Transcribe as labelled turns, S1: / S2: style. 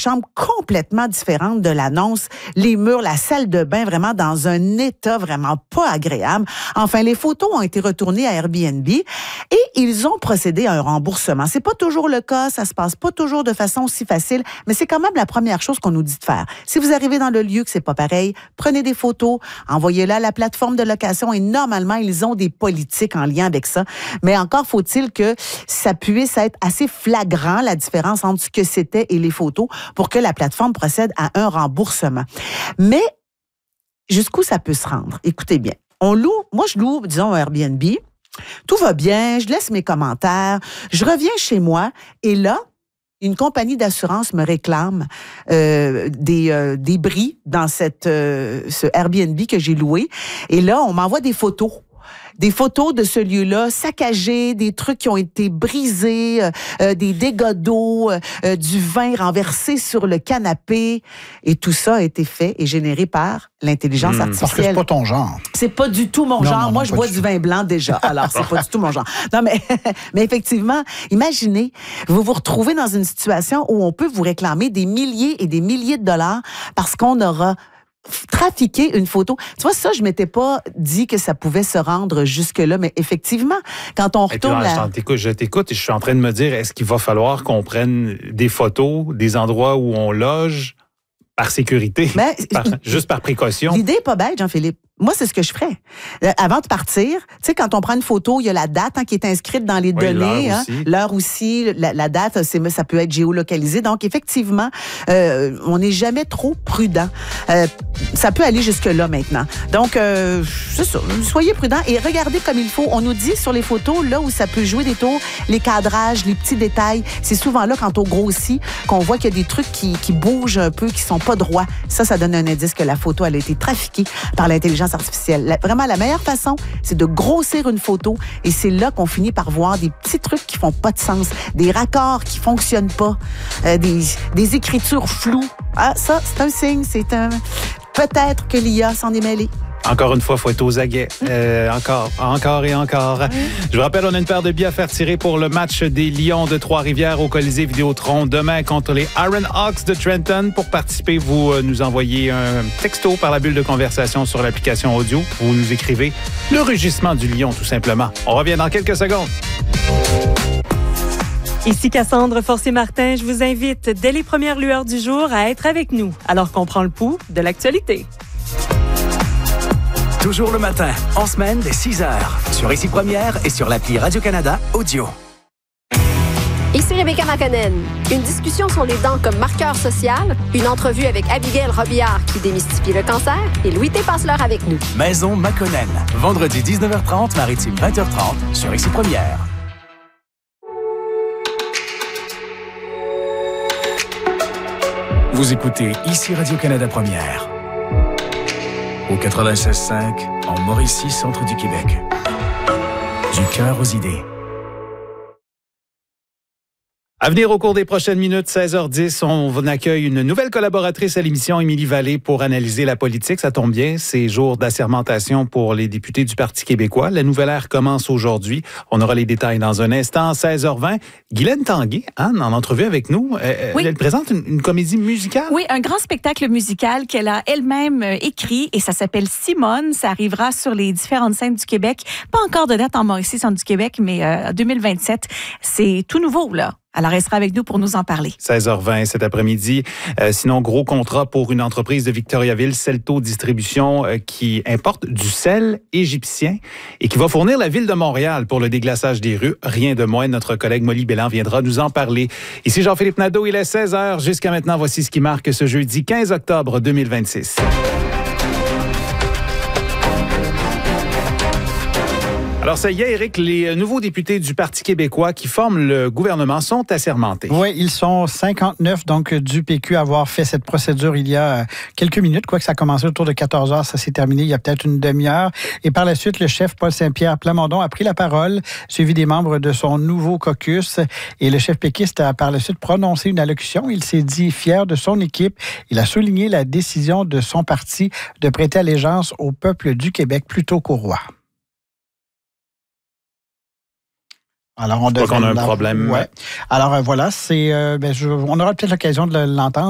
S1: chambre complètement différente de l'annonce. Les murs, la salle de bain, vraiment dans un état vraiment pas agréable. Enfin, les photos ont été retournées à Airbnb et ils ont procédé à un remboursement. C'est pas toujours le cas, ça se passe pas toujours de façon aussi facile, mais c'est quand même la première chose qu'on nous dit de faire. Si vous arrivez dans le lieu que c'est pas pareil, prenez des photos, envoyez-les à la plateforme de location et normalement, ils ont des politiques en lien avec ça. Mais encore faut-il que ça puisse être assez flagrant, la différence entre ce que c'était et les photos, pour que la plateforme procède à un remboursement. Mais jusqu'où ça peut se rendre? Écoutez bien. Moi je loue, disons, un Airbnb. Tout va bien, je laisse mes commentaires, je reviens chez moi et là, une compagnie d'assurance me réclame des bris dans ce Airbnb que j'ai loué. Et là, on m'envoie des photos. Des photos de ce lieu-là saccagé, des trucs qui ont été brisés, des dégâts d'eau, du vin renversé sur le canapé. Et tout ça a été fait et généré par l'intelligence artificielle.
S2: Parce que c'est pas ton genre.
S1: C'est pas du tout mon genre. Moi, je bois du vin blanc déjà. Alors, c'est pas du tout mon genre. Non, mais effectivement, imaginez, vous vous retrouvez dans une situation où on peut vous réclamer des milliers et des milliers de dollars parce qu'on aura trafiquer une photo. Tu vois, ça, je m'étais pas dit que ça pouvait se rendre jusque-là, mais effectivement, quand on retourne...
S3: Je t'écoute et je suis en train de me dire, est-ce qu'il va falloir qu'on prenne des photos des endroits où on loge par sécurité, juste par précaution?
S1: L'idée est pas bête, Jean-Philippe. Moi, c'est ce que je ferais. Avant de partir, tu sais, quand on prend une photo, il y a la date qui est inscrite dans les données. L'heure aussi, la date, ça peut être géolocalisé. Donc, effectivement, on n'est jamais trop prudent. Ça peut aller jusque-là maintenant. Donc, c'est ça. Soyez prudents et regardez comme il faut. On nous dit sur les photos, là où ça peut jouer des tours, les cadrages, les petits détails. C'est souvent là, quand on grossit, qu'on voit qu'il y a des trucs qui bougent un peu, qui sont pas droits. Ça donne un indice que la photo, elle a été trafiquée par l'intelligence artificielle. Vraiment, la meilleure façon, c'est de grossir une photo et c'est là qu'on finit par voir des petits trucs qui font pas de sens, des raccords qui fonctionnent pas, des écritures floues. Ah, ça, c'est un signe, peut-être que l'IA s'en est mêlée.
S3: Encore une fois, il faut être aux aguets. Encore et encore. Je vous rappelle, on a une paire de billets à faire tirer pour le match des Lions de Trois-Rivières au Colisée Vidéotron demain contre les Iron Hawks de Trenton. Pour participer, vous nous envoyez un texto par la bulle de conversation sur l'application audio. Vous nous écrivez le rugissement du lion, tout simplement. On revient dans quelques secondes.
S4: Ici Cassandre Forcier-Martin, je vous invite dès les premières lueurs du jour à être avec nous alors qu'on prend le pouls de l'actualité.
S5: Toujours le matin, en semaine dès 6h, sur Ici Première et sur l'appli Radio-Canada Audio.
S6: Ici Rebecca McConnell. Une discussion sur les dents comme marqueur social, une entrevue avec Abigail Robillard qui démystifie le cancer et Louis T. Passeleur avec nous.
S5: Maison McConnell, vendredi 19h30, maritime 20h30, sur Ici Première. Vous écoutez Ici Radio-Canada Première. Au 96.5, en Mauricie, centre du Québec. Du cœur aux idées.
S3: À venir au cours des prochaines minutes, 16h10, on accueille une nouvelle collaboratrice à l'émission, Émilie Vallée, pour analyser la politique. Ça tombe bien, c'est jour d'assermentation pour les députés du Parti québécois. La nouvelle ère commence aujourd'hui. On aura les détails dans un instant. 16h20, Guylaine Tanguay, en entrevue avec nous,
S7: oui.
S3: Elle présente une comédie musicale.
S7: Oui, un grand spectacle musical qu'elle a elle-même écrit et ça s'appelle Simone. Ça arrivera sur les différentes scènes du Québec. Pas encore de date en Mauricie, centre du Québec, mais 2027. C'est tout nouveau, là. Alors, elle sera avec nous pour nous en parler.
S3: 16h20 cet après-midi. Sinon, gros contrat pour une entreprise de Victoriaville, Celto Distribution, qui importe du sel égyptien et qui va fournir la ville de Montréal pour le déglaçage des rues. Rien de moins, notre collègue Molly Bélan viendra nous en parler. Ici Jean-Philippe Nadeau, il est 16h. Jusqu'à maintenant, voici ce qui marque ce jeudi 15 octobre 2026. Alors, ça y est, Éric, les nouveaux députés du Parti québécois qui forment le gouvernement sont assermentés.
S2: Oui, ils sont 59, donc, du PQ à avoir fait cette procédure il y a quelques minutes. Quoique ça a commencé autour de 14 heures, ça s'est terminé il y a peut-être une demi-heure. Et par la suite, le chef Paul Saint-Pierre Plamondon a pris la parole, suivi des membres de son nouveau caucus. Et le chef péquiste a par la suite prononcé une allocution. Il s'est dit fier de son équipe. Il a souligné la décision de son parti de prêter allégeance au peuple du Québec plutôt qu'au roi.
S3: Alors, on a un problème.
S2: Ouais. Alors, voilà, on aura peut-être l'occasion de l'entendre.